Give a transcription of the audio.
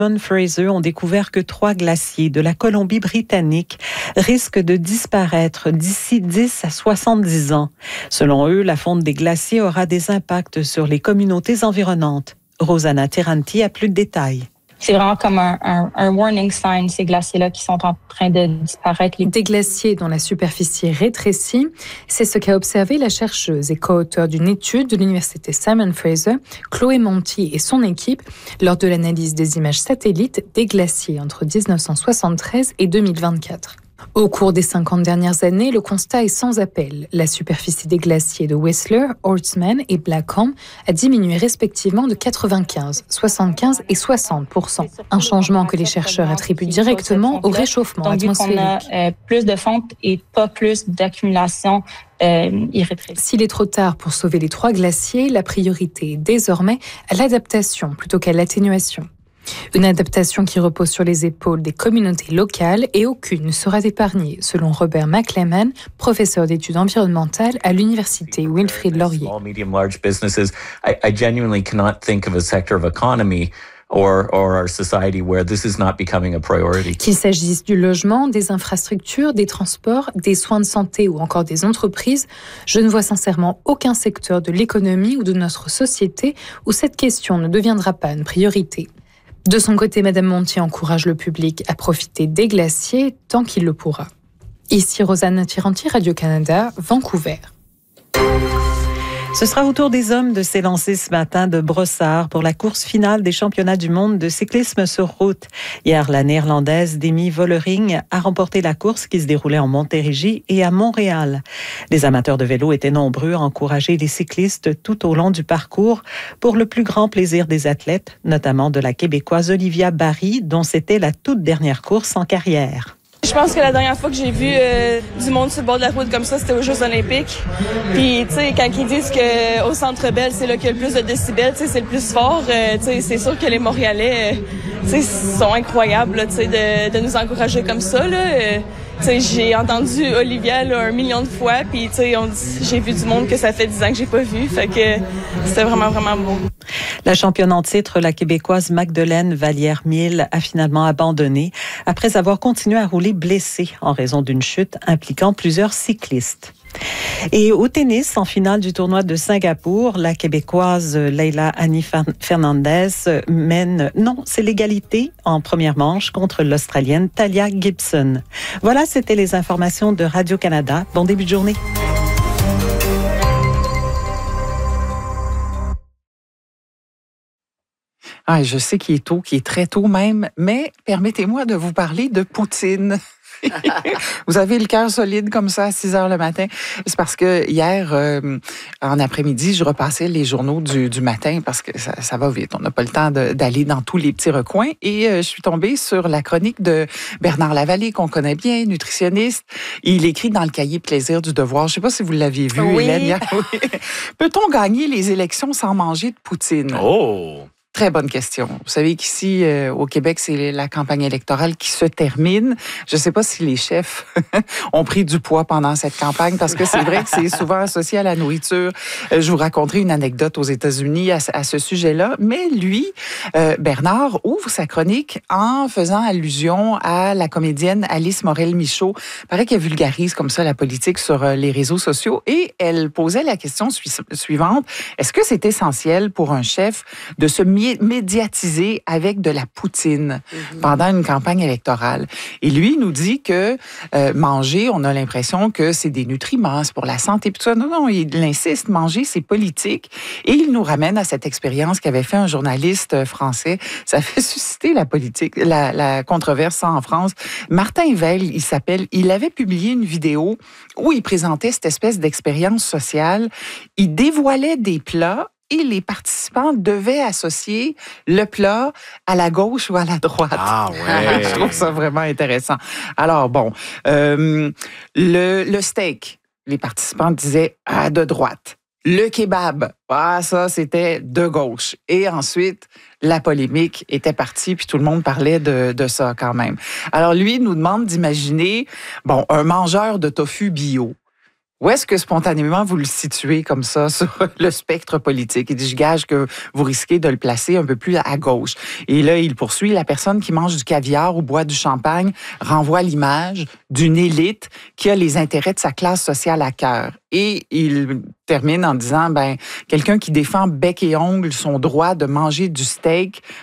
Simon Fraser ont découvert que 3 glaciers de la Colombie-Britannique risquent de disparaître d'ici 10 à 70 ans. Selon eux, la fonte des glaciers aura des impacts sur les communautés environnantes. Rosanna Tiranti a plus de détails. C'est vraiment comme un warning sign, ces glaciers-là qui sont en train de disparaître. Des glaciers dont la superficie rétrécit, c'est ce qu'a observé la chercheuse et co-auteure d'une étude de l'université Simon Fraser, Chloé Monti et son équipe, lors de l'analyse des images satellites des glaciers entre 1973 et 2024. Au cours des 50 dernières années, le constat est sans appel. La superficie des glaciers de Whistler, Horstman et Blackcomb a diminué respectivement de 95, 75 et 60%. Un changement que les chercheurs attribuent directement au réchauffement atmosphérique. Donc, on a plus de fonte et pas plus d'accumulation irrétrécible. S'il est trop tard pour sauver les 3 glaciers, la priorité est désormais à l'adaptation plutôt qu'à l'atténuation. Une adaptation qui repose sur les épaules des communautés locales et aucune ne sera épargnée, selon Robert McLeman, professeur d'études environnementales à l'université Wilfrid Laurier. Small, medium, large businesses, I genuinely cannot think of a sector of economy or our society where this is not becoming a priority. Qu'il s'agisse du logement, des infrastructures, des transports, des soins de santé ou encore des entreprises, je ne vois sincèrement aucun secteur de l'économie ou de notre société où cette question ne deviendra pas une priorité. De son côté, Mme Monti encourage le public à profiter des glaciers tant qu'il le pourra. Ici Rosanna Tiranti, Radio-Canada, Vancouver. Ce sera au tour des hommes de s'élancer ce matin de Brossard pour la course finale des championnats du monde de cyclisme sur route. Hier, la Néerlandaise Demi Vollering a remporté la course qui se déroulait en Montérégie et à Montréal. Les amateurs de vélo étaient nombreux à encourager les cyclistes tout au long du parcours pour le plus grand plaisir des athlètes, notamment de la Québécoise Olivia Barry, dont c'était la toute dernière course en carrière. Je pense que la dernière fois que j'ai vu du monde sur le bord de la route comme ça, c'était aux Jeux olympiques. Puis, tu sais, quand ils disent qu'au Centre Bell, c'est là qu'il y a le plus de décibels, tu sais, c'est le plus fort, tu sais, c'est sûr que les Montréalais, tu sais, sont incroyables, tu sais, de nous encourager comme ça, là. Tu sais, j'ai entendu Olivia, là, 1 million de fois, puis, tu sais, j'ai vu du monde que ça fait 10 ans que j'ai pas vu, fait que c'était vraiment, vraiment beau. La championne en titre, la Québécoise Magdeleine Vallière-Mille, a finalement abandonné après avoir continué à rouler blessée en raison d'une chute impliquant plusieurs cyclistes. Et au tennis, en finale du tournoi de Singapour, la Québécoise Leila Annie Fernandez mène, c'est l'égalité en première manche contre l'Australienne Talia Gibson. Voilà, c'était les informations de Radio-Canada. Bon début de journée. Ah, je sais qu'il est tôt, qu'il est très tôt même, mais permettez-moi de vous parler de poutine. Vous avez le cœur solide comme ça à 6 heures le matin. C'est parce que hier, en après-midi, je repassais les journaux du matin parce que ça va vite. On n'a pas le temps d'aller dans tous les petits recoins. Et je suis tombée sur la chronique de Bernard Lavallée, qu'on connaît bien, nutritionniste. Il écrit dans le cahier Plaisir du devoir. Je ne sais pas si vous l'aviez vu, oui. Hélène. Oui. Peut-on gagner les élections sans manger de poutine? Oh! Très bonne question. Vous savez qu'ici, au Québec, c'est la campagne électorale qui se termine. Je ne sais pas si les chefs ont pris du poids pendant cette campagne, parce que c'est vrai que c'est souvent associé à la nourriture. Je vous raconterai une anecdote aux États-Unis à ce sujet-là. Mais lui, Bernard, ouvre sa chronique en faisant allusion à la comédienne Alice Morel-Michaud. Il paraît qu'elle vulgarise comme ça la politique sur les réseaux sociaux. Et elle posait la question suivante. Est-ce que c'est essentiel pour un chef de se médiatiser avec de la poutine pendant une campagne électorale? Et lui nous dit que manger, on a l'impression que c'est des nutriments, c'est pour la santé. Puis tout ça. Non, il insiste, manger, c'est politique. Et il nous ramène à cette expérience qu'avait fait un journaliste français. Ça fait susciter la politique, la controverse en France. Martin Veil, il s'appelle. Il avait publié une vidéo où il présentait cette espèce d'expérience sociale. Il dévoilait des plats et les participants devaient associer le plat à la gauche ou à la droite. Ah ouais! Je trouve ça vraiment intéressant. Alors bon, le steak, les participants disaient de droite. Le kebab, ça c'était de gauche. Et ensuite, la polémique était partie, puis tout le monde parlait de ça quand même. Alors lui, il nous demande d'imaginer, un mangeur de tofu bio. Où est-ce que spontanément vous le situez comme ça sur le spectre politique? Il dit, je gage que vous risquez de le placer un peu plus à gauche. Et là, il poursuit, la personne qui mange du caviar ou boit du champagne renvoie l'image d'une élite qui a les intérêts de sa classe sociale à cœur. Et il termine en disant, quelqu'un qui défend bec et ongle son droit de manger du steak